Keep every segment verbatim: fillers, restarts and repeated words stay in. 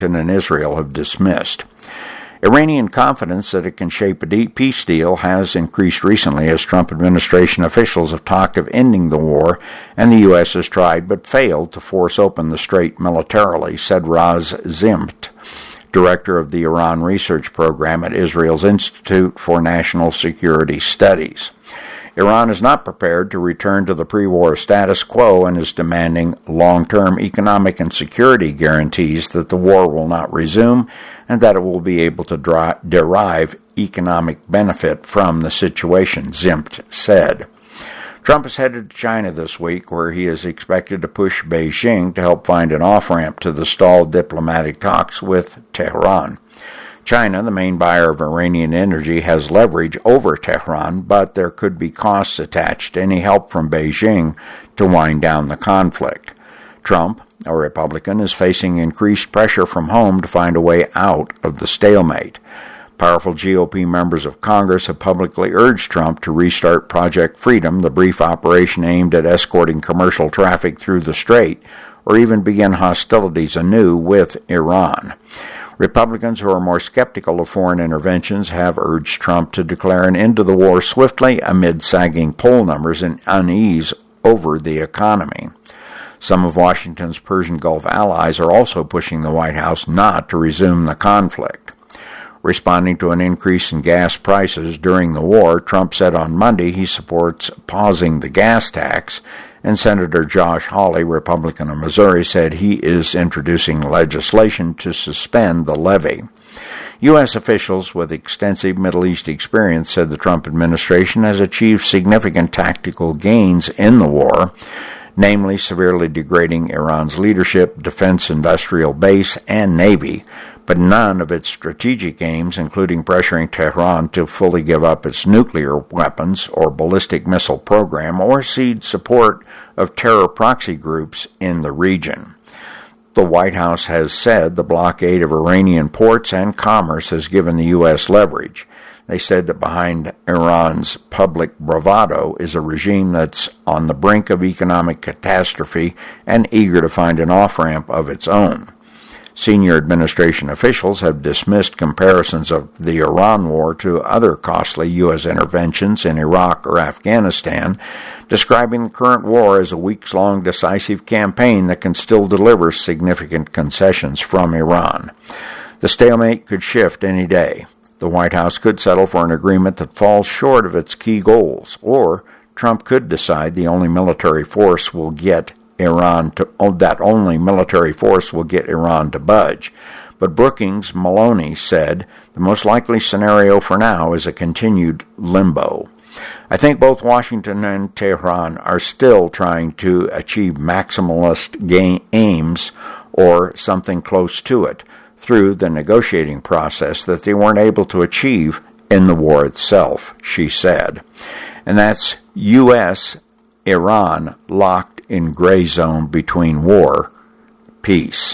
and Israel have dismissed. Iranian confidence that it can shape a peace deal has increased recently as Trump administration officials have talked of ending the war, and the U S has tried but failed to force open the strait militarily, said Raz Zimt, director of the Iran Research Program at Israel's Institute for National Security Studies. Iran is not prepared to return to the pre-war status quo and is demanding long-term economic and security guarantees that the war will not resume and that it will be able to dri- derive economic benefit from the situation, Zimt said. Trump is headed to China this week, where he is expected to push Beijing to help find an off-ramp to the stalled diplomatic talks with Tehran. China, the main buyer of Iranian energy, has leverage over Tehran, but there could be costs attached to any help from Beijing to wind down the conflict. Trump, a Republican, is facing increased pressure from home to find a way out of the stalemate. Powerful G O P members of Congress have publicly urged Trump to restart Project Freedom, the brief operation aimed at escorting commercial traffic through the strait, or even begin hostilities anew with Iran. Republicans who are more skeptical of foreign interventions have urged Trump to declare an end to the war swiftly amid sagging poll numbers and unease over the economy. Some of Washington's Persian Gulf allies are also pushing the White House not to resume the conflict. Responding to an increase in gas prices during the war, Trump said on Monday he supports pausing the gas tax, and Senator Josh Hawley, Republican of Missouri, said he is introducing legislation to suspend the levy. U S officials with extensive Middle East experience said the Trump administration has achieved significant tactical gains in the war, namely severely degrading Iran's leadership, defense industrial base, and navy, but none of its strategic aims, including pressuring Tehran to fully give up its nuclear weapons or ballistic missile program or cede support of terror proxy groups in the region. The White House has said the blockade of Iranian ports and commerce has given the U S leverage. They said that behind Iran's public bravado is a regime that's on the brink of economic catastrophe and eager to find an off-ramp of its own. Senior administration officials have dismissed comparisons of the Iran war to other costly U S interventions in Iraq or Afghanistan, describing the current war as a weeks-long decisive campaign that can still deliver significant concessions from Iran. The stalemate could shift any day. The White House could settle for an agreement that falls short of its key goals, or Trump could decide the only military force will get Iran to, that only military force will get Iran to budge. But Brookings Maloney said the most likely scenario for now is a continued limbo. I think both Washington and Tehran are still trying to achieve maximalist gain aims or something close to it through the negotiating process that they weren't able to achieve in the war itself, she said. And that's U S Iran locked in gray zone between war, peace.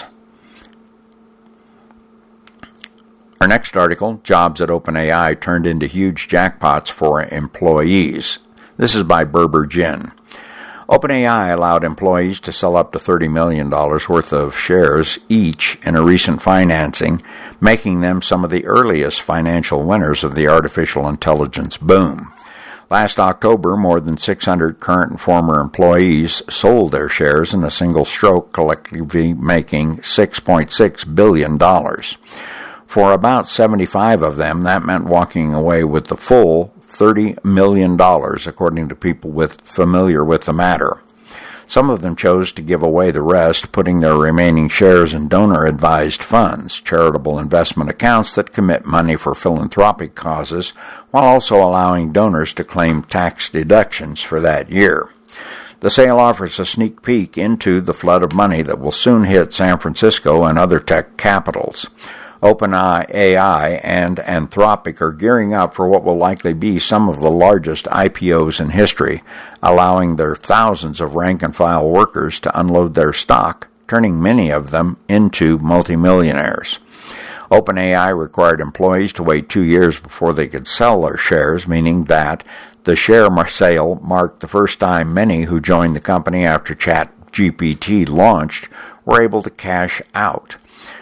Our next article, Jobs at OpenAI Turned into Huge Jackpots for Employees. This is by Berber Jin. OpenAI allowed employees to sell up to thirty million dollars worth of shares each in a recent financing, making them some of the earliest financial winners of the artificial intelligence boom. Last October, more than six hundred current and former employees sold their shares in a single stroke, collectively making six point six billion dollars. For about seventy-five of them, that meant walking away with the full thirty million dollars, according to people with familiar with the matter. Some of them chose to give away the rest, putting their remaining shares in donor-advised funds, charitable investment accounts that commit money for philanthropic causes, while also allowing donors to claim tax deductions for that year. The sale offers a sneak peek into the flood of money that will soon hit San Francisco and other tech capitals. OpenAI and Anthropic are gearing up for what will likely be some of the largest I P Os in history, allowing their thousands of rank-and-file workers to unload their stock, turning many of them into multimillionaires. OpenAI required employees to wait two years before they could sell their shares, meaning that the share sale marked the first time many who joined the company after ChatGPT launched were able to cash out.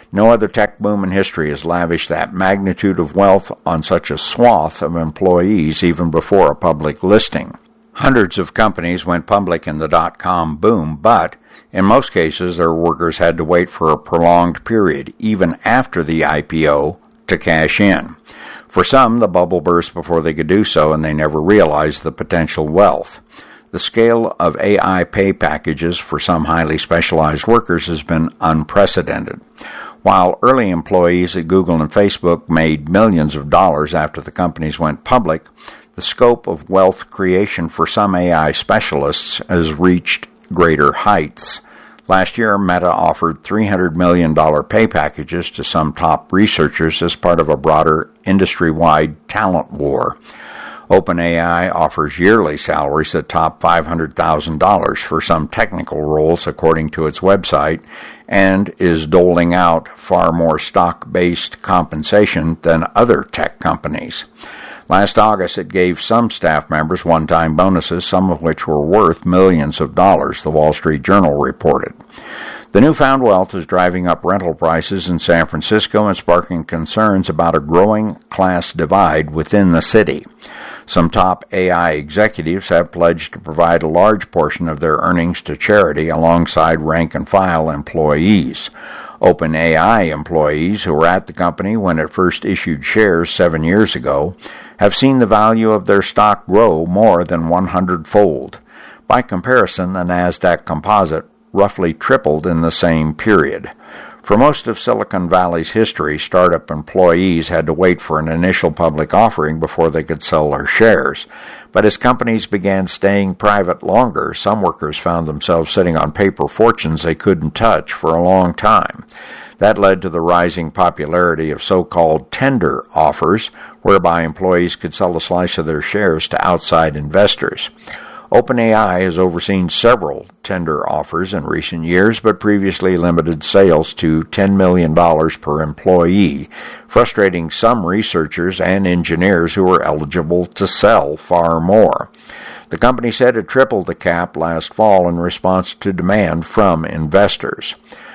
No other tech boom in history has lavished that magnitude of wealth on such a swath of employees even before a public listing. Hundreds of companies went public in the dot-com boom, but in most cases their workers had to wait for a prolonged period, even after the I P O, to cash in. For some, the bubble burst before they could do so, and they never realized the potential wealth. The scale of A I pay packages for some highly specialized workers has been unprecedented. While early employees at Google and Facebook made millions of dollars after the companies went public, the scope of wealth creation for some A I specialists has reached greater heights. Last year, Meta offered three hundred million dollars pay packages to some top researchers as part of a broader industry-wide talent war. OpenAI offers yearly salaries that top five hundred thousand dollars for some technical roles, according to its website, and is doling out far more stock-based compensation than other tech companies. Last August, it gave some staff members one-time bonuses, some of which were worth millions of dollars, the Wall Street Journal reported. The newfound wealth is driving up rental prices in San Francisco and sparking concerns about a growing class divide within the city. Some top A I executives have pledged to provide a large portion of their earnings to charity alongside rank-and-file employees. OpenAI employees who were at the company when it first issued shares seven years ago have seen the value of their stock grow more than one hundred fold. By comparison, the NASDAQ Composite roughly tripled in the same period. For most of Silicon Valley's history, startup employees had to wait for an initial public offering before they could sell their shares. But as companies began staying private longer, some workers found themselves sitting on paper fortunes they couldn't touch for a long time. That led to the rising popularity of so-called tender offers, whereby employees could sell a slice of their shares to outside investors. OpenAI has overseen several tender offers in recent years, but previously limited sales to ten million dollars per employee, frustrating some researchers and engineers who were eligible to sell far more. The company said it tripled the cap last fall in response to demand from investors.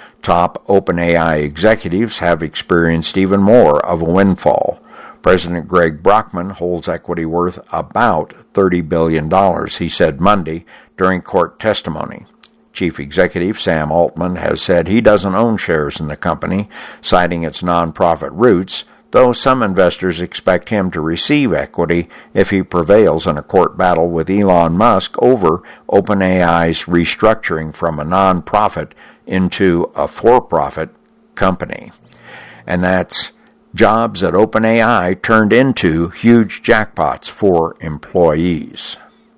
Top OpenAI executives have experienced even more of a windfall. President Greg Brockman holds equity worth about thirty billion dollars, he said Monday during court testimony. Chief Executive Sam Altman has said he doesn't own shares in the company, citing its nonprofit roots, though some investors expect him to receive equity if he prevails in a court battle with Elon Musk over OpenAI's restructuring from a nonprofit into a for-profit company. And that's jobs at OpenAI turned into huge jackpots for employees.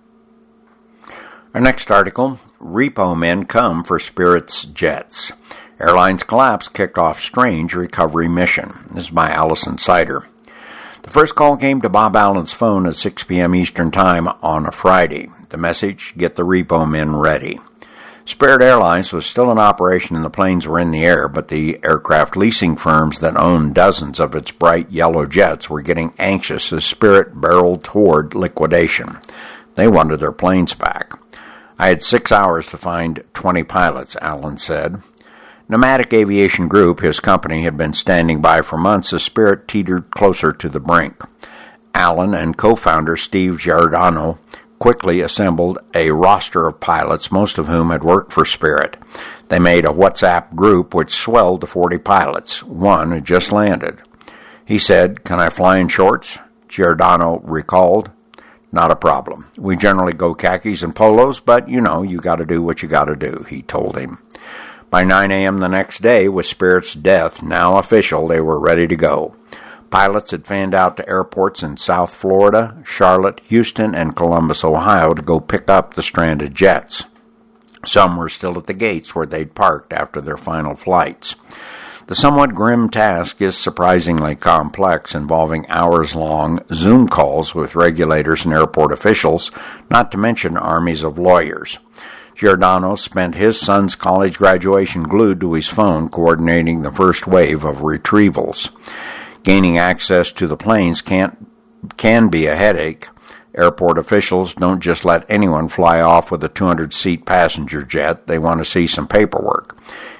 Our next article, repo men come for Spirit's jets. Airline's collapse kicked off strange recovery mission. This is by Allison Sider. The first call came to Bob Allen's phone at six p.m. Eastern Time on a Friday. The message, get the repo men ready. Spirit Airlines was still in operation and the planes were in the air, but the aircraft leasing firms that owned dozens of its bright yellow jets were getting anxious as Spirit barreled toward liquidation. They wanted their planes back. I had six hours to find twenty pilots, Allen said. Nomadic Aviation Group, his company, had been standing by for months as Spirit teetered closer to the brink. Allen and co-founder Steve Giordano quickly assembled a roster of pilots, most of whom had worked for Spirit. They made a WhatsApp group which swelled to forty pilots. One had just landed. He said, "Can I fly in shorts?" Giordano recalled. "Not a problem. We generally go khakis and polos, but, you know, you got to do what you got to do," he told him. By nine a.m. the next day, with Spirit's death now official, they were ready to go. Pilots had fanned out to airports in South Florida, Charlotte, Houston, and Columbus, Ohio to go pick up the stranded jets. Some were still at the gates where they'd parked after their final flights. The somewhat grim task is surprisingly complex, involving hours-long Zoom calls with regulators and airport officials, not to mention armies of lawyers. Giordano spent his son's college graduation glued to his phone, coordinating the first wave of retrievals. Gaining access to the planes can't, can be a headache. Airport officials don't just let anyone fly off with a two hundred seat passenger jet. They want to see some paperwork.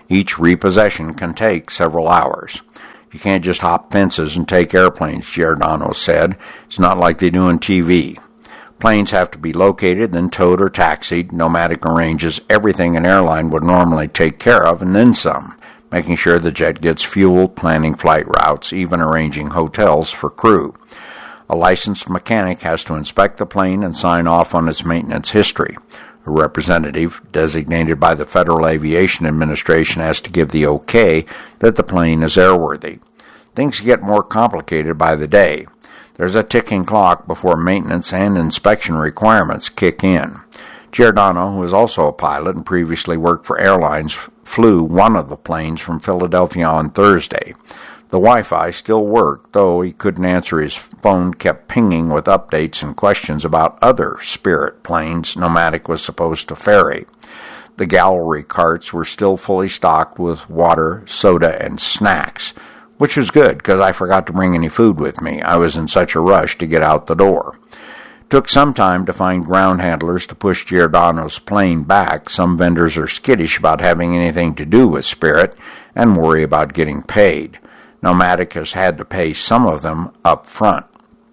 Each repossession can take several hours. You can't just hop fences and take airplanes, Giordano said. It's not like they do on T V. Planes have to be located, then towed or taxied. Nomadic arranges everything an airline would normally take care of, and then some, making sure the jet gets fuel, planning flight routes, even arranging hotels for crew. A licensed mechanic has to inspect the plane and sign off on its maintenance history. A representative, designated by the Federal Aviation Administration, has to give the okay that the plane is airworthy. Things get more complicated by the day. There's a ticking clock before maintenance and inspection requirements kick in. Giordano, who is also a pilot and previously worked for airlines, flew one of the planes from Philadelphia on Thursday. The Wi-Fi still worked, though he couldn't answer. His phone kept pinging with updates and questions about other Spirit planes Nomadic was supposed to ferry. The gallery carts were still fully stocked with water, soda, and snacks, which was good because I forgot to bring any food with me. I was in such a rush to get out the door. It took some time to find ground handlers to push Giordano's plane back. Some vendors are skittish about having anything to do with Spirit and worry about getting paid. Nomadic has had to pay some of them up front.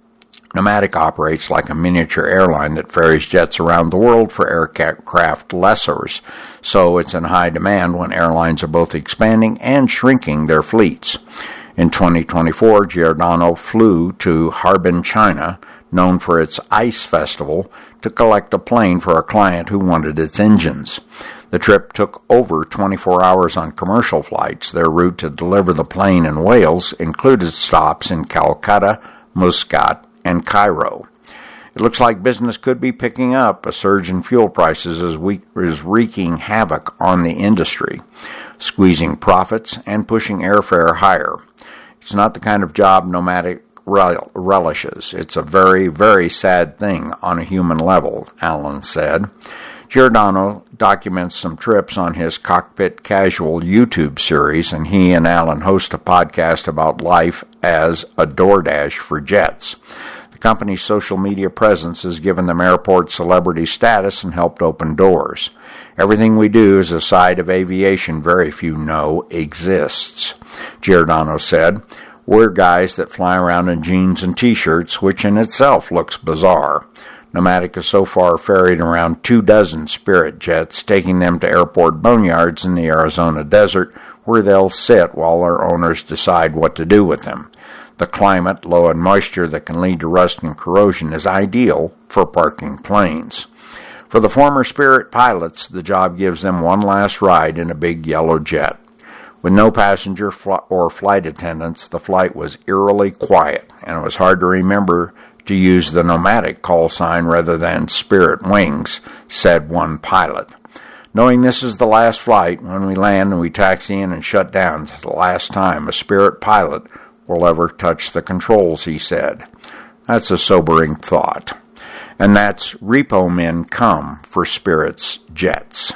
Nomadic operates like a miniature airline that ferries jets around the world for aircraft lessors, so it's in high demand when airlines are both expanding and shrinking their fleets. In twenty twenty-four, Giordano flew to Harbin, China, known for its ice festival, to collect a plane for a client who wanted its engines. The trip took over twenty-four hours on commercial flights. Their route to deliver the plane in Wales included stops in Calcutta, Muscat, and Cairo. It looks like business could be picking up. A surge in fuel prices is, we- is wreaking havoc on the industry, squeezing profits and pushing airfare higher. It's not the kind of job Nomadic rel- relishes. It's a very, very sad thing on a human level, Allen said. Giordano documents some trips on his Cockpit Casual YouTube series, and he and Allen host a podcast about life as a DoorDash for jets. The company's social media presence has given them airport celebrity status and helped open doors. Everything we do is a side of aviation very few know exists, Giordano said. We're guys that fly around in jeans and T-shirts, which in itself looks bizarre. Nomadic has so far ferried around two dozen Spirit jets, taking them to airport boneyards in the Arizona desert, where they'll sit while their owners decide what to do with them. The climate, low in moisture that can lead to rust and corrosion, is ideal for parking planes. For the former Spirit pilots, the job gives them one last ride in a big yellow jet. With no passenger fl- or flight attendants, the flight was eerily quiet, and it was hard to remember to use the Nomadic call sign rather than Spirit Wings, said one pilot. Knowing this is the last flight, when we land and we taxi in and shut down, it's the last time a Spirit pilot will ever touch the controls, he said. That's a sobering thought. And that's Repo Men Come for Spirit's Jets.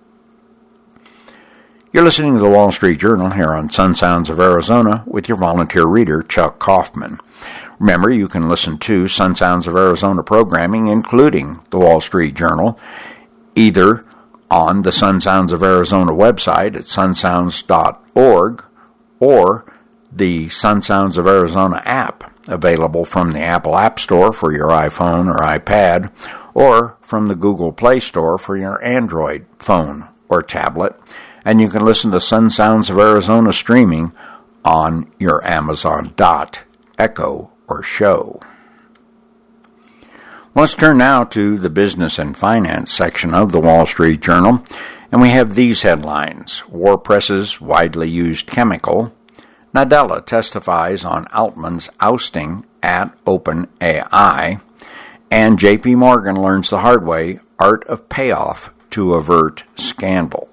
You're listening to the Wall Street Journal here on Sun Sounds of Arizona with your volunteer reader, Chuck Kaufman. Remember, you can listen to Sun Sounds of Arizona programming, including the Wall Street Journal, either on the Sun Sounds of Arizona website at sun sounds dot org or the Sun Sounds of Arizona app, available from the Apple App Store for your iPhone or iPad, or from the Google Play Store for your Android phone or tablet. And you can listen to Sun Sounds of Arizona streaming on your Amazon Dot, Echo, or Show. Let's turn now to the business and finance section of the Wall Street Journal, and we have these headlines. War presses widely used chemical. Nadella testifies on Altman's ousting at OpenAI, and J P Morgan learns the hard way, art of payoff to avert scandal.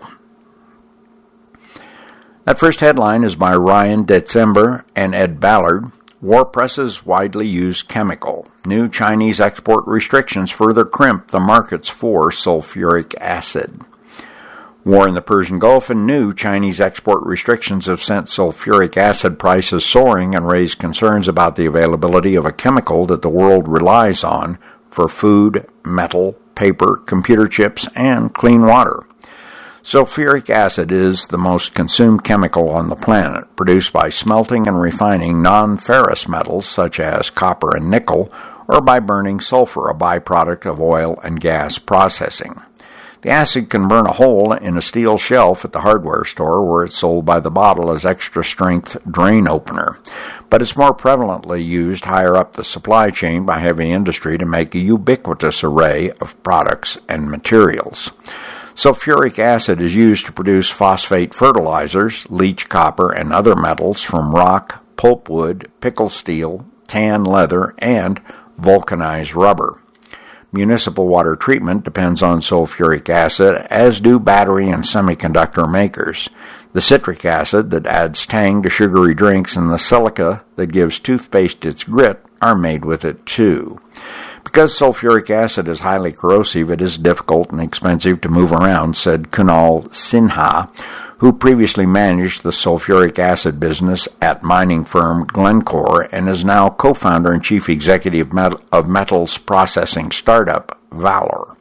That first headline is by Ryan December and Ed Ballard. War presses widely used chemical. New Chinese export restrictions further crimp the markets for sulfuric acid. War in the Persian Gulf and new Chinese export restrictions have sent sulfuric acid prices soaring and raised concerns about the availability of a chemical that the world relies on for food, metal, paper, computer chips, and clean water. Sulfuric acid is the most consumed chemical on the planet, produced by smelting and refining non-ferrous metals such as copper and nickel, or by burning sulfur, a byproduct of oil and gas processing. The acid can burn a hole in a steel shelf at the hardware store where it's sold by the bottle as extra-strength drain opener, but it's more prevalently used higher up the supply chain by heavy industry to make a ubiquitous array of products and materials. Sulfuric acid is used to produce phosphate fertilizers, leach copper, and other metals from rock, pulpwood, pickle steel, tan leather, and vulcanized rubber. Municipal water treatment depends on sulfuric acid, as do battery and semiconductor makers. The citric acid that adds tang to sugary drinks and the silica that gives toothpaste its grit are made with it too. Because sulfuric acid is highly corrosive, it is difficult and expensive to move around, said Kunal Sinha, who previously managed the sulfuric acid business at mining firm Glencore and is now co-founder and chief executive of metals processing startup Valor.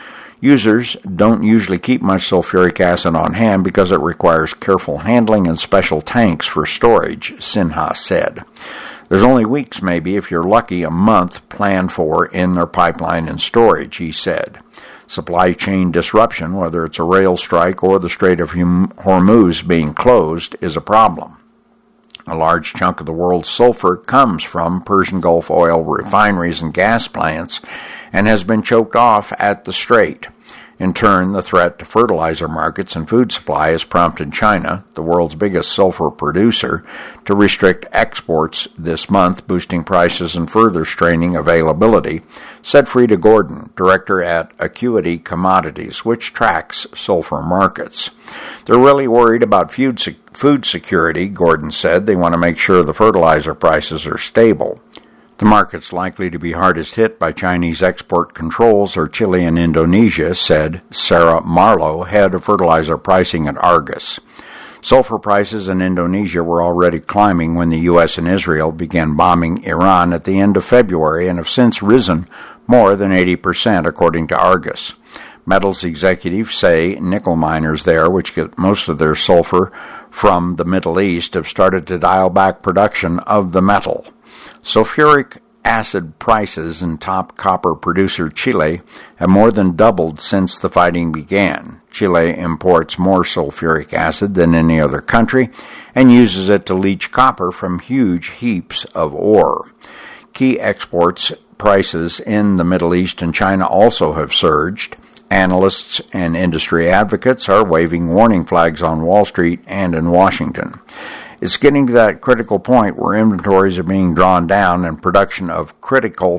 Users don't usually keep much sulfuric acid on hand because it requires careful handling and special tanks for storage, Sinha said. There's only weeks, maybe, if you're lucky, a month planned for in their pipeline and storage, he said. Supply chain disruption, whether it's a rail strike or the Strait of Hormuz being closed, is a problem. A large chunk of the world's sulfur comes from Persian Gulf oil refineries and gas plants and has been choked off at the strait. In turn, the threat to fertilizer markets and food supply has prompted China, the world's biggest sulfur producer, to restrict exports this month, boosting prices and further straining availability, said Frida Gordon, director at Acuity Commodities, which tracks sulfur markets. They're really worried about food food security, Gordon said. They want to make sure the fertilizer prices are stable. The market's likely to be hardest hit by Chinese export controls or Chile and Indonesia, said Sarah Marlowe, head of fertilizer pricing at Argus. Sulfur prices in Indonesia were already climbing when the U S and Israel began bombing Iran at the end of February and have since risen more than eighty percent, according to Argus. Metals executives say nickel miners there, which get most of their sulfur from the Middle East, have started to dial back production of the metal. Sulfuric acid prices in top copper producer Chile have more than doubled since the fighting began. Chile imports more sulfuric acid than any other country and uses it to leach copper from huge heaps of ore. Key exports prices in the Middle East and China also have surged. Analysts and industry advocates are waving warning flags on Wall Street and in Washington. It's getting to that critical point where inventories are being drawn down and production of critical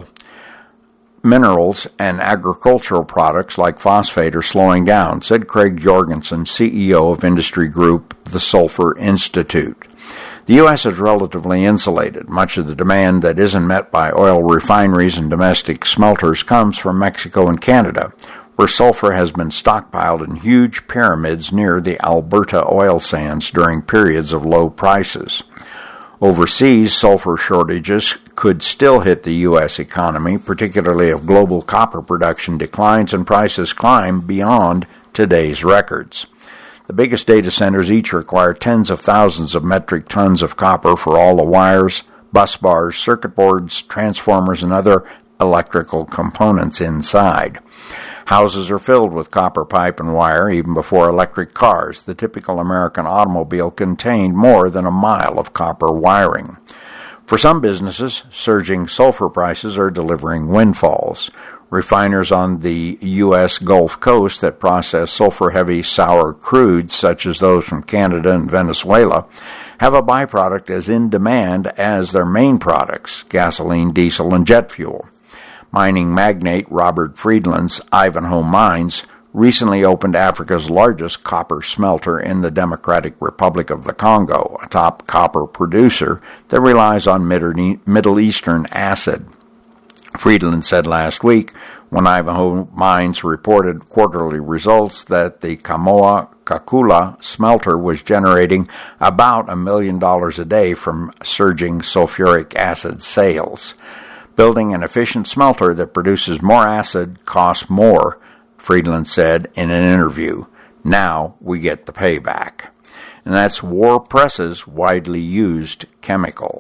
minerals and agricultural products like phosphate are slowing down, said Craig Jorgensen, C E O of industry group The Sulfur Institute. The U S is relatively insulated. Much of the demand that isn't met by oil refineries and domestic smelters comes from Mexico and Canada, where sulfur has been stockpiled in huge pyramids near the Alberta oil sands during periods of low prices. Overseas, sulfur shortages could still hit the U S economy, particularly if global copper production declines and prices climb beyond today's records. The biggest data centers each require tens of thousands of metric tons of copper for all the wires, bus bars, circuit boards, transformers, and other electrical components inside. Houses are filled with copper pipe and wire even before electric cars. The typical American automobile contained more than a mile of copper wiring. For some businesses, surging sulfur prices are delivering windfalls. Refiners on the U S Gulf Coast that process sulfur-heavy sour crudes, such as those from Canada and Venezuela, have a byproduct as in demand as their main products, gasoline, diesel, and jet fuel. Mining magnate Robert Friedland's Ivanhoe Mines recently opened Africa's largest copper smelter in the Democratic Republic of the Congo, a top copper producer that relies on Middle Eastern acid. Friedland said last week, when Ivanhoe Mines reported quarterly results, that the Kamoa-Kakula smelter was generating about a million dollars a day from surging sulfuric acid sales. Building an efficient smelter that produces more acid costs more, Friedland said in an interview. Now we get the payback. And that's War Press's widely used chemical.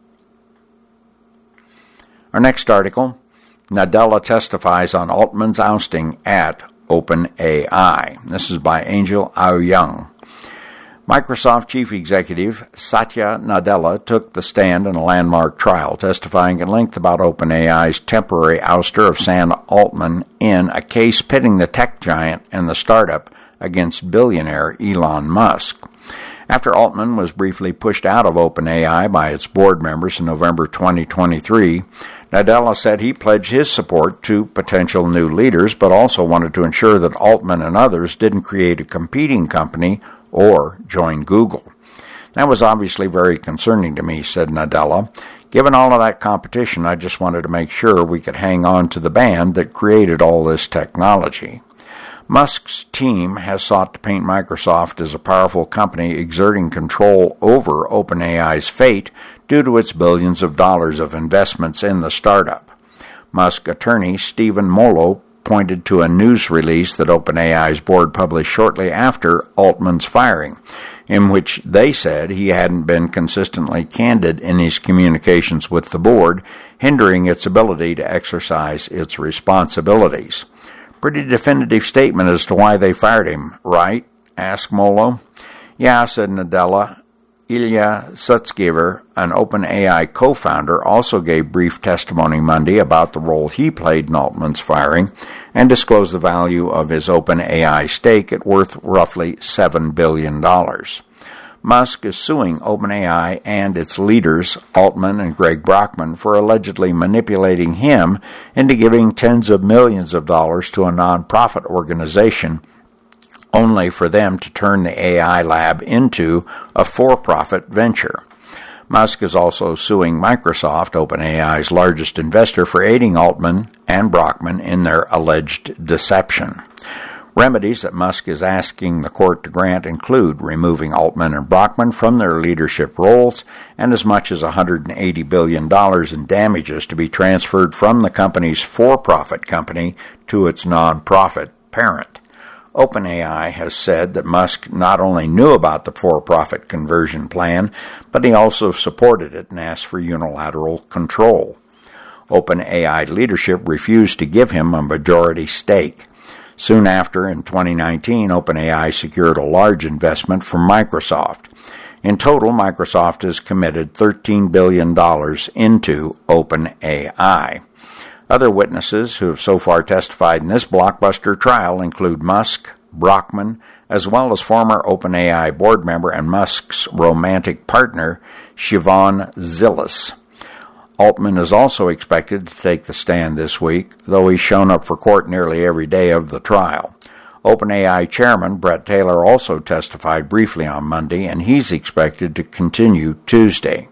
Our next article, Nadella testifies on Altman's ousting at OpenAI. This is by Angel Aoyang. Microsoft Chief Executive Satya Nadella took the stand in a landmark trial, testifying at length about OpenAI's temporary ouster of Sam Altman in a case pitting the tech giant and the startup against billionaire Elon Musk. After Altman was briefly pushed out of OpenAI by its board members in November twenty twenty-three, Nadella said he pledged his support to potential new leaders, but also wanted to ensure that Altman and others didn't create a competing company or join Google. That was obviously very concerning to me, said Nadella. Given all of that competition, I just wanted to make sure we could hang on to the band that created all this technology. Musk's team has sought to paint Microsoft as a powerful company exerting control over OpenAI's fate due to its billions of dollars of investments in the startup. Musk attorney Stephen Molo pointed to a news release that OpenAI's board published shortly after Altman's firing, in which they said he hadn't been consistently candid in his communications with the board, hindering its ability to exercise its responsibilities. Pretty definitive statement as to why they fired him, right? Asked Molo. Yeah, said Nadella. Ilya Sutskever, an OpenAI co-founder, also gave brief testimony Monday about the role he played in Altman's firing and disclosed the value of his OpenAI stake at worth roughly seven billion dollars. Musk is suing OpenAI and its leaders, Altman and Greg Brockman, for allegedly manipulating him into giving tens of millions of dollars to a nonprofit organization, only for them to turn the A I lab into a for-profit venture. Musk is also suing Microsoft, OpenAI's largest investor, for aiding Altman and Brockman in their alleged deception. Remedies that Musk is asking the court to grant include removing Altman and Brockman from their leadership roles and as much as one hundred eighty billion dollars in damages to be transferred from the company's for-profit company to its non-profit parent. OpenAI has said that Musk not only knew about the for-profit conversion plan, but he also supported it and asked for unilateral control. OpenAI leadership refused to give him a majority stake. Soon after, in twenty nineteen, OpenAI secured a large investment from Microsoft. In total, Microsoft has committed thirteen billion dollars into OpenAI. Other witnesses who have so far testified in this blockbuster trial include Musk, Brockman, as well as former OpenAI board member and Musk's romantic partner, Siobhan Zilis. Altman is also expected to take the stand this week, though he's shown up for court nearly every day of the trial. OpenAI chairman Bret Taylor also testified briefly on Monday, and he's expected to continue Tuesday.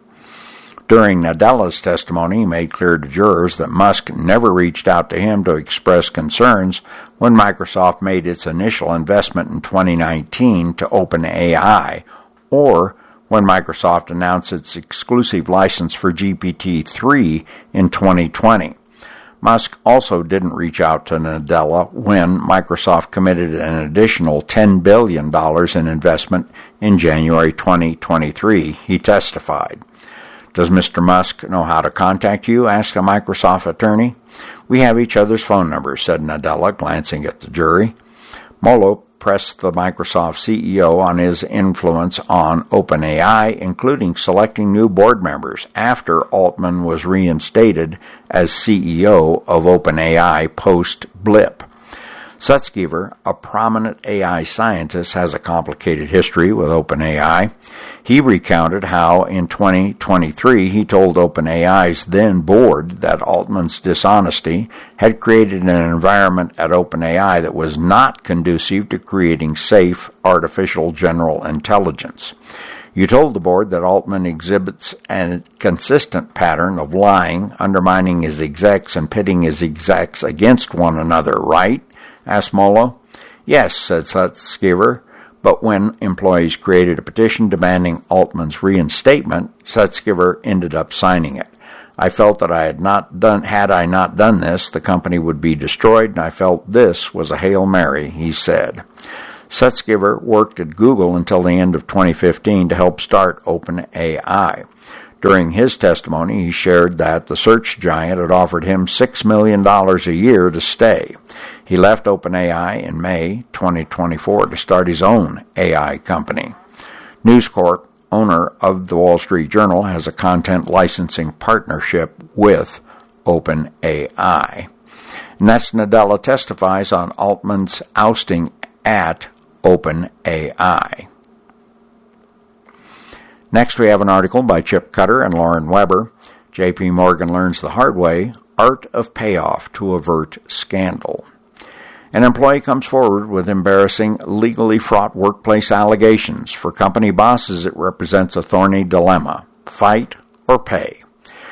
During Nadella's testimony, he made clear to jurors that Musk never reached out to him to express concerns when Microsoft made its initial investment in twenty nineteen to OpenAI, or when Microsoft announced its exclusive license for G P T three in twenty twenty. Musk also didn't reach out to Nadella when Microsoft committed an additional ten billion dollars in investment in January twenty twenty-three, he testified. Does Mister Musk know how to contact you? Asked a Microsoft attorney. We have each other's phone numbers, said Nadella, glancing at the jury. Molo pressed the Microsoft C E O on his influence on OpenAI, including selecting new board members after Altman was reinstated as C E O of OpenAI post-blip. Sutskever, a prominent A I scientist, has a complicated history with OpenAI. He recounted how in twenty twenty-three he told OpenAI's then board that Altman's dishonesty had created an environment at OpenAI that was not conducive to creating safe artificial general intelligence. You told the board that Altman exhibits a consistent pattern of lying, undermining his execs, and pitting his execs against one another, right? Asked Molo. Yes, said Sutskever, but when employees created a petition demanding Altman's reinstatement, Sutskever ended up signing it. I felt that I had not done, had I not done this, the company would be destroyed, and I felt this was a Hail Mary, he said. Sutskever worked at Google until the end of twenty fifteen to help start OpenAI. During his testimony, he shared that the search giant had offered him six million dollars a year to stay. He left OpenAI in May twenty twenty-four to start his own A I company. News Corp, owner of the Wall Street Journal, has a content licensing partnership with OpenAI. And that's Nadella testifies on Altman's ousting at OpenAI. Next, we have an article by Chip Cutter and Lauren Weber. J P Morgan learns the hard way, art of payoff to avert scandal. An employee comes forward with embarrassing, legally fraught workplace allegations. For company bosses, it represents a thorny dilemma: fight or pay.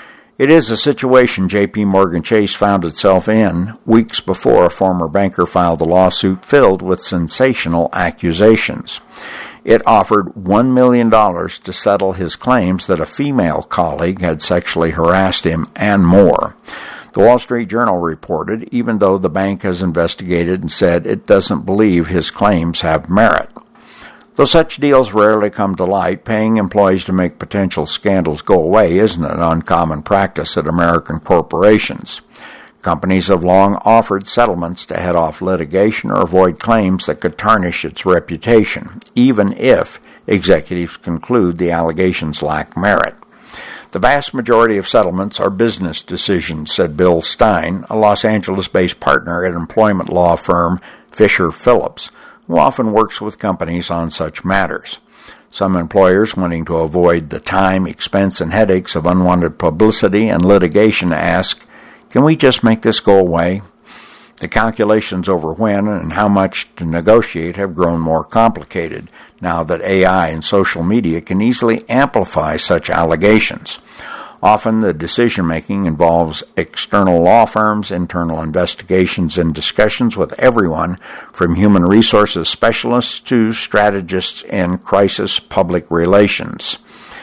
It is a situation J P Morgan Chase found itself in weeks before a former banker filed a lawsuit filled with sensational accusations. It offered one million dollars to settle his claims that a female colleague had sexually harassed him and more. The Wall Street Journal reported, even though the bank has investigated and said it doesn't believe his claims have merit. Though such deals rarely come to light, paying employees to make potential scandals go away isn't an uncommon practice at American corporations. Companies have long offered settlements to head off litigation or avoid claims that could tarnish its reputation, even if executives conclude the allegations lack merit. The vast majority of settlements are business decisions, said Bill Stein, a Los Angeles-based partner at employment law firm Fisher Phillips, who often works with companies on such matters. Some employers, wanting to avoid the time, expense, and headaches of unwanted publicity and litigation, ask, "Can we just make this go away?" The calculations over when and how much to negotiate have grown more complicated now that A I and social media can easily amplify such allegations. Often the decision-making involves external law firms, internal investigations, and discussions with everyone from human resources specialists to strategists in crisis public relations,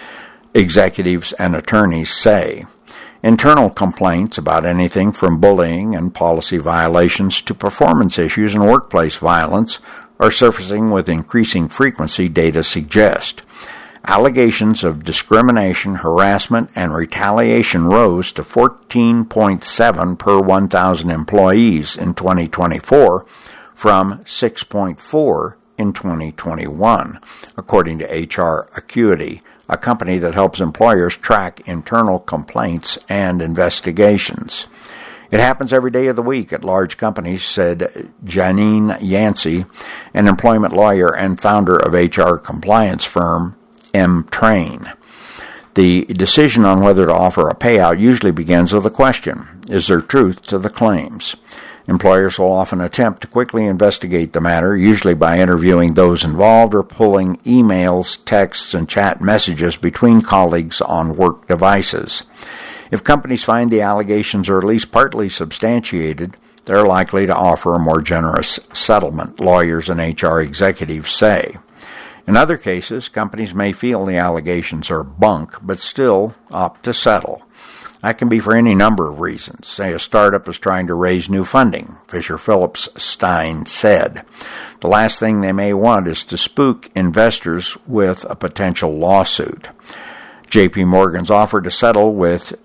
executives and attorneys say. Internal complaints about anything from bullying and policy violations to performance issues and workplace violence are surfacing with increasing frequency, data suggest. Allegations of discrimination, harassment, and retaliation rose to fourteen point seven per one thousand employees in twenty twenty-four from six point four in twenty twenty-one, according to H R Acuity, a company that helps employers track internal complaints and investigations. It happens every day of the week at large companies, said Janine Yancey, an employment lawyer and founder of H R compliance firm M-Train. The decision on whether to offer a payout usually begins with a question: is there truth to the claims? Employers will often attempt to quickly investigate the matter, usually by interviewing those involved or pulling emails, texts, and chat messages between colleagues on work devices. If companies find the allegations are at least partly substantiated, they're likely to offer a more generous settlement, lawyers and H R executives say. In other cases, companies may feel the allegations are bunk, but still opt to settle. That can be for any number of reasons. Say a startup is trying to raise new funding, Fisher Phillips Stein said. The last thing they may want is to spook investors with a potential lawsuit. J P Morgan's offer to settle with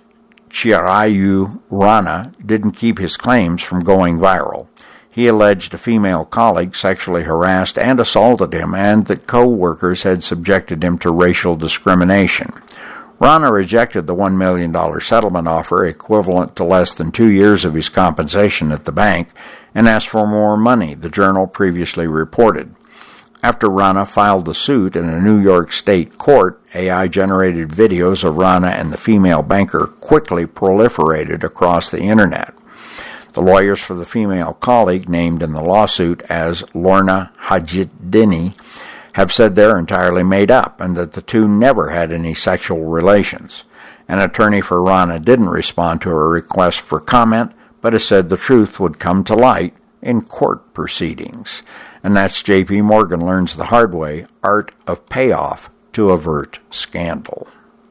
Chirayu Rana didn't keep his claims from going viral. He alleged a female colleague sexually harassed and assaulted him, and that co-workers had subjected him to racial discrimination. Rana rejected the one million dollars settlement offer, equivalent to less than two years of his compensation at the bank, and asked for more money, the Journal previously reported. After Rana filed the suit in a New York state court, A I-generated videos of Rana and the female banker quickly proliferated across the Internet. The lawyers for the female colleague, named in the lawsuit as Lorna Hajiddini, have said they're entirely made up and that the two never had any sexual relations. An attorney for Rana didn't respond to a request for comment, but has said the truth would come to light in court proceedings. And that's J P Morgan learns the hard way, art of payoff to avert scandal.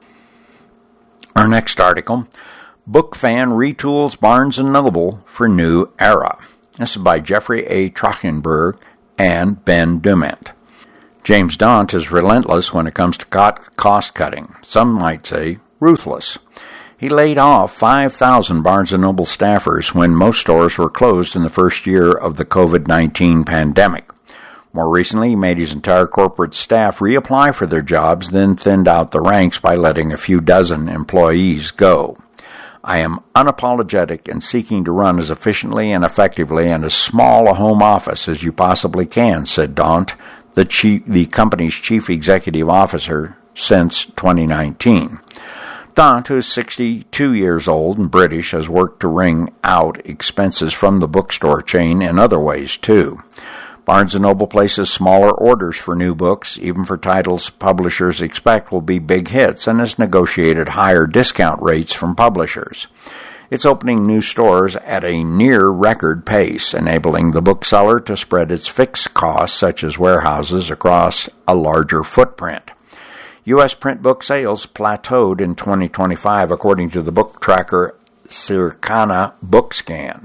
Our next article, Book Fan Retools Barnes and Noble for New Era. This is by Jeffrey A. Trochenberg and Ben Dument. James Daunt is relentless when it comes to cost-cutting. Some might say ruthless. He laid off five thousand Barnes and Noble staffers when most stores were closed in the first year of the covid nineteen pandemic. More recently, he made his entire corporate staff reapply for their jobs, then thinned out the ranks by letting a few dozen employees go. I am unapologetic in seeking to run as efficiently and effectively and as small a home office as you possibly can, said Daunt, the, chief, the company's chief executive officer since twenty nineteen. Daunt, who is sixty-two years old and British, has worked to wring out expenses from the bookstore chain in other ways, too. Barnes and Noble places smaller orders for new books, even for titles publishers expect will be big hits, and has negotiated higher discount rates from publishers. It's opening new stores at a near-record pace, enabling the bookseller to spread its fixed costs, such as warehouses, across a larger footprint. U S print book sales plateaued in twenty twenty-five, according to the book tracker Circana BookScan.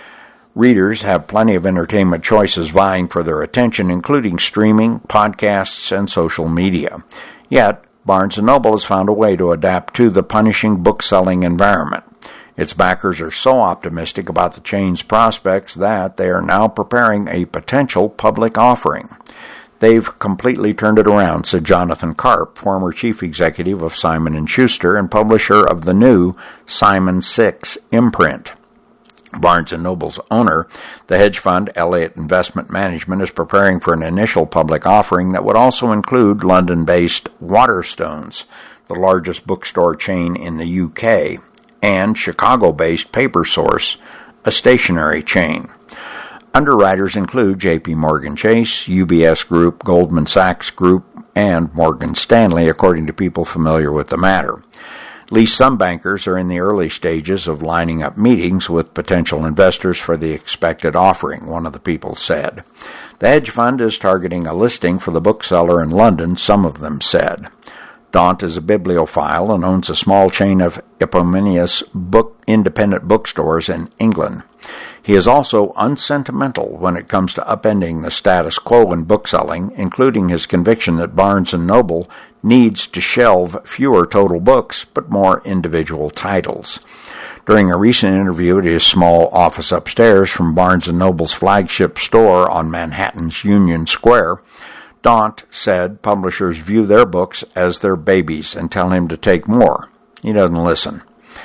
Readers have plenty of entertainment choices vying for their attention, including streaming, podcasts, and social media. Yet, Barnes and Noble has found a way to adapt to the punishing book-selling environment. Its backers are so optimistic about the chain's prospects that they are now preparing a potential public offering. They've completely turned it around, said Jonathan Karp, former chief executive of Simon and Schuster and publisher of the new Simon six imprint. Barnes and Noble's owner, the hedge fund Elliott Investment Management, is preparing for an initial public offering that would also include London-based Waterstones, the largest bookstore chain in the U K, and Chicago-based Papersource, a stationery chain. Underwriters include J P Morgan Chase, U B S Group, Goldman Sachs Group, and Morgan Stanley, according to people familiar with the matter. At least some bankers are in the early stages of lining up meetings with potential investors for the expected offering, one of the people said. The hedge fund is targeting a listing for the bookseller in London, some of them said. Daunt is a bibliophile and owns a small chain of eponymous book independent bookstores in England. He is also unsentimental when it comes to upending the status quo in bookselling, including his conviction that Barnes and Noble needs to shelve fewer total books but more individual titles. During a recent interview at his small office upstairs from Barnes and Noble's flagship store on Manhattan's Union Square, Daunt said publishers view their books as their babies and tell him to take more. He doesn't listen.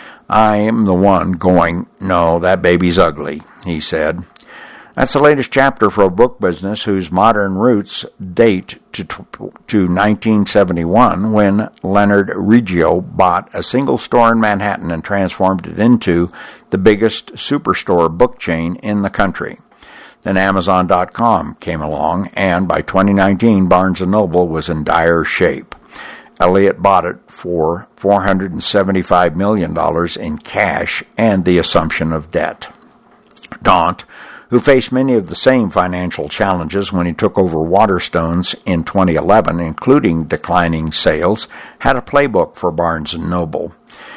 I am the one going, no, that baby's ugly, he said. That's the latest chapter for a book business whose modern roots date to, to nineteen seventy-one, when Leonard Riggio bought a single store in Manhattan and transformed it into the biggest superstore book chain in the country. Then Amazon dot com came along, and by twenty nineteen, Barnes and Noble was in dire shape. Elliott bought it for four hundred seventy-five million dollars in cash and the assumption of debt. Daunt, who faced many of the same financial challenges when he took over Waterstones in twenty eleven, including declining sales, had a playbook for Barnes and Noble.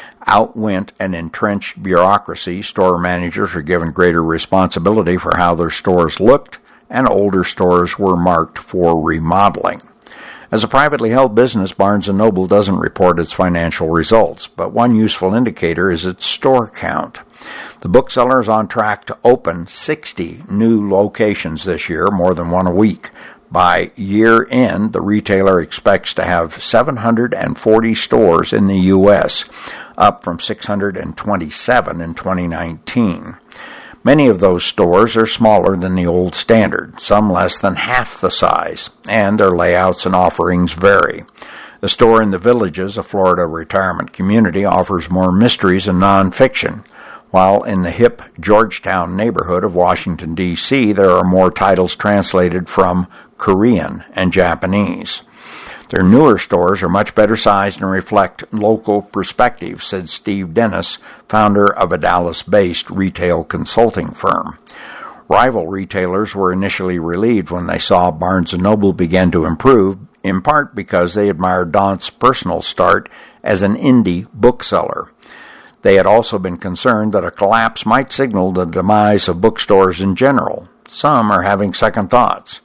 Outwent an entrenched bureaucracy, store managers were given greater responsibility for how their stores looked, and older stores were marked for remodeling. As a privately held business, Barnes and Noble doesn't report its financial results, but one useful indicator is its store count. The bookseller is on track to open sixty new locations this year, more than one a week. By year end, the retailer expects to have seven hundred forty stores in the U S, up from six hundred twenty-seven in twenty nineteen. Many of those stores are smaller than the old standard, some less than half the size, and their layouts and offerings vary. The store in the Villages, a Florida retirement community, offers more mysteries and nonfiction, while in the hip Georgetown neighborhood of Washington, D C, there are more titles translated from Korean and Japanese. Their newer stores are much better sized and reflect local perspectives, said Steve Dennis, founder of a Dallas-based retail consulting firm. Rival retailers were initially relieved when they saw Barnes and Noble begin to improve, in part because they admired Daunt's personal start as an indie bookseller. They had also been concerned that a collapse might signal the demise of bookstores in general. Some are having second thoughts.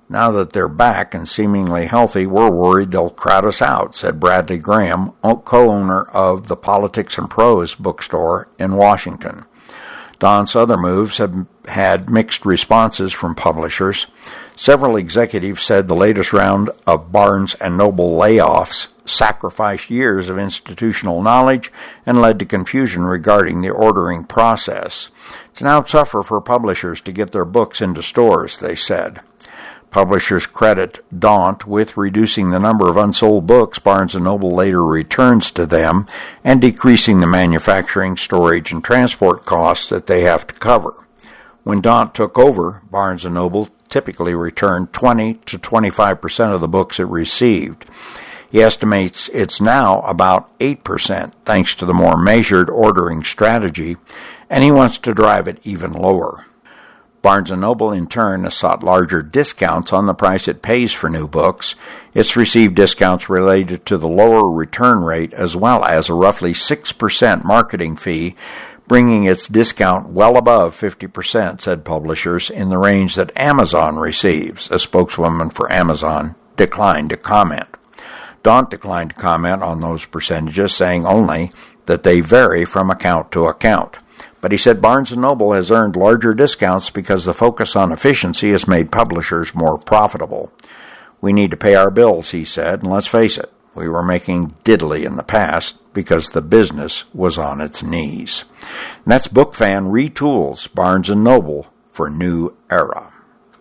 Now that they're back and seemingly healthy, we're worried they'll crowd us out, said Bradley Graham, co-owner of the Politics and Prose bookstore in Washington. Daunt's other moves have had mixed responses from publishers. Several executives said the latest round of Barnes and Noble layoffs sacrificed years of institutional knowledge and led to confusion regarding the ordering process. It's now tougher for publishers to get their books into stores, they said. Publishers credit Daunt with reducing the number of unsold books Barnes and Noble later returns to them and decreasing the manufacturing, storage, and transport costs that they have to cover. When Daunt took over, Barnes and Noble typically returned twenty to twenty-five percent of the books it received. He estimates it's now about eight percent thanks to the more measured ordering strategy, and he wants to drive it even lower. Barnes and Noble, in turn, has sought larger discounts on the price it pays for new books. It's received discounts related to the lower return rate as well as a roughly six percent marketing fee, bringing its discount well above fifty percent, said publishers, in the range that Amazon receives. A spokeswoman for Amazon declined to comment. Daunt declined to comment on those percentages, saying only that they vary from account to account. But he said Barnes and Noble has earned larger discounts because the focus on efficiency has made publishers more profitable. We need to pay our bills, he said, and let's face it, we were making diddly in the past because the business was on its knees. And that's BookFan retools Barnes and Noble for new era.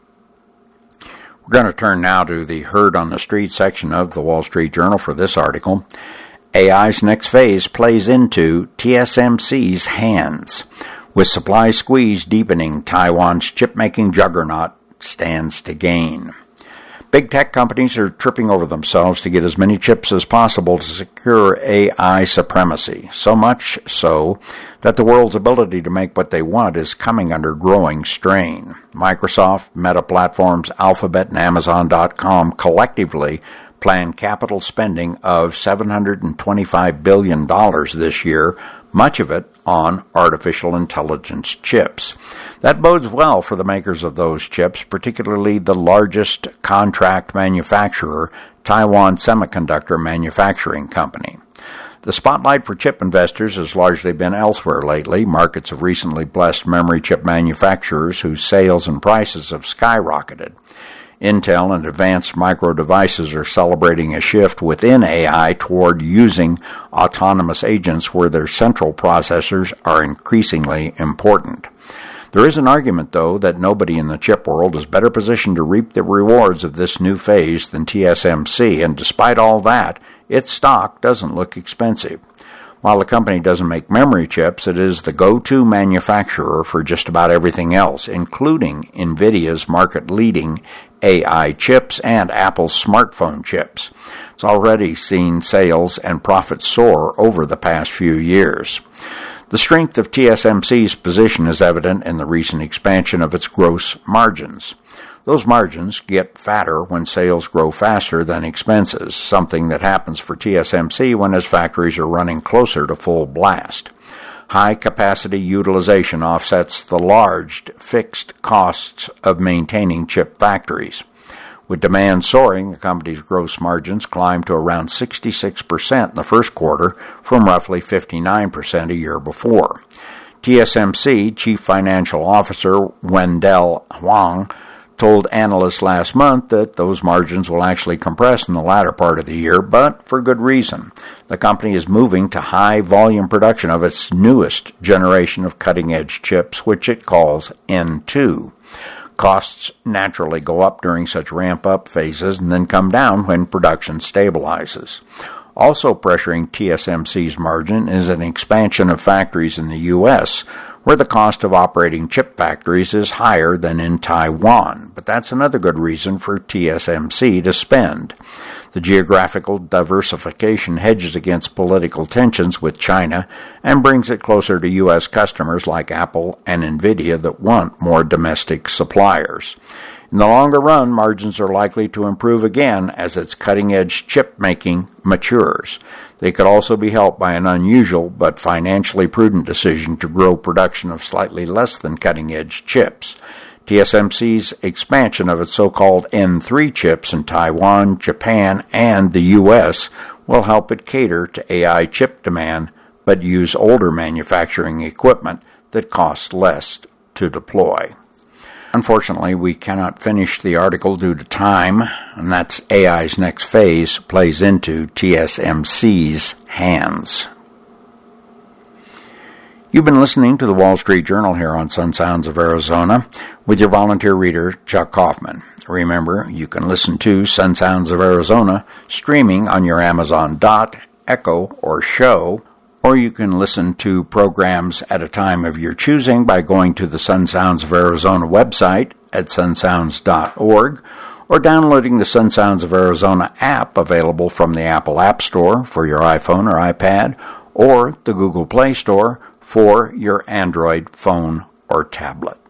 We're going to turn now to the Heard on the Street section of the Wall Street Journal for this article. A I's next phase plays into T S M C's hands. With supply squeeze deepening, Taiwan's chip-making juggernaut stands to gain. Big tech companies are tripping over themselves to get as many chips as possible to secure A I supremacy, so much so that the world's ability to make what they want is coming under growing strain. Microsoft, Meta Platforms, Alphabet, and Amazon dot com collectively plan capital spending of seven hundred twenty-five billion dollars this year, much of it on artificial intelligence chips. That bodes well for the makers of those chips, particularly the largest contract manufacturer, Taiwan Semiconductor Manufacturing Company. The spotlight for chip investors has largely been elsewhere lately. Markets have recently blessed memory chip manufacturers whose sales and prices have skyrocketed. Intel and Advanced Micro Devices are celebrating a shift within A I toward using autonomous agents where their central processors are increasingly important. There is an argument, though, that nobody in the chip world is better positioned to reap the rewards of this new phase than T S M C, and despite all that, its stock doesn't look expensive. While the company doesn't make memory chips, it is the go-to manufacturer for just about everything else, including NVIDIA's market-leading A I chips and Apple's smartphone chips. It's already seen sales and profits soar over the past few years. The strength of T S M C's position is evident in the recent expansion of its gross margins. Those margins get fatter when sales grow faster than expenses, something that happens for T S M C when its factories are running closer to full blast. High capacity utilization offsets the large fixed costs of maintaining chip factories. With demand soaring, the company's gross margins climbed to around sixty-six percent in the first quarter from roughly fifty-nine percent a year before. T S M C Chief Financial Officer Wendell Huang told analysts last month that those margins will actually compress in the latter part of the year, but for good reason. The company is moving to high-volume production of its newest generation of cutting-edge chips, which it calls N two. Costs naturally go up during such ramp-up phases and then come down when production stabilizes. Also pressuring T S M C's margin is an expansion of factories in the U S, where the cost of operating chip factories is higher than in Taiwan, but that's another good reason for T S M C to spend. The geographical diversification hedges against political tensions with China and brings it closer to U S customers like Apple and NVIDIA that want more domestic suppliers. In the longer run, margins are likely to improve again as its cutting-edge chip making matures. They could also be helped by an unusual but financially prudent decision to grow production of slightly less than cutting-edge chips. T S M C's expansion of its so-called N three chips in Taiwan, Japan, and the U S will help it cater to A I chip demand, but use older manufacturing equipment that costs less to deploy. Unfortunately, we cannot finish the article due to time, and that's A I's next phase plays into T S M C's hands. You've been listening to the Wall Street Journal here on Sun Sounds of Arizona with your volunteer reader, Chuck Kaufman. Remember, you can listen to Sun Sounds of Arizona streaming on your Amazon Dot, Echo, or Show, or you can listen to programs at a time of your choosing by going to the Sun Sounds of Arizona website at sun sounds dot org, or downloading the Sun Sounds of Arizona app available from the Apple App Store for your iPhone or iPad, or the Google Play Store for your Android phone or tablet.